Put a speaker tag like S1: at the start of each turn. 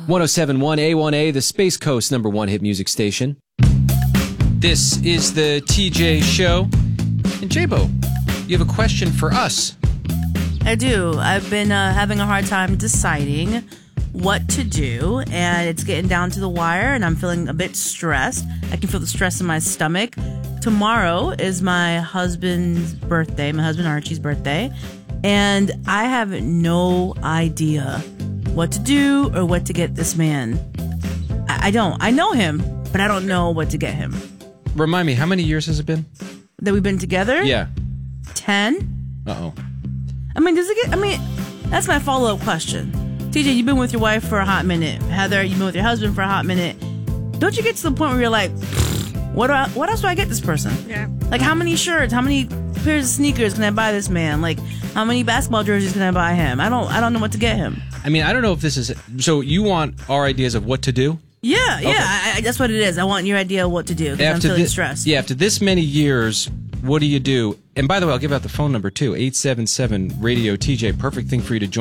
S1: 1071 A1A, the Space Coast #1 hit music station. This is the TJ Show. And J-Bo, you have a question for us.
S2: I do. I've been having a hard time deciding what to do, and it's getting down to the wire, and I'm feeling a bit stressed. I can feel the stress in my stomach. Tomorrow is my husband's birthday, my husband Archie's birthday, and I have no idea what to do or what to get this man. I don't. I know him, but I don't know what to get him.
S1: Remind me, how many years has it been?
S2: That we've been together?
S1: Yeah.
S2: 10?
S1: Uh-oh.
S2: I mean, that's my follow-up question. TJ, you've been with your wife for a hot minute. Heather, you've been with your husband for a hot minute. Don't you get to the point where you're like, what else do I get this person?
S3: Yeah.
S2: Like, how many shirts, how many pairs of sneakers can I buy this man? Like, how many basketball jerseys can I buy him? I don't know what to get him.
S1: I mean, I don't know if this is... So you want our ideas of what to do?
S2: Yeah,
S1: Okay.
S2: I that's what it is. I want your idea of what to do, because I'm feeling stressed.
S1: Yeah, after this many years, what do you do? And by the way, I'll give out the phone number, too. 877-RADIO-TJ. Perfect thing for you to join.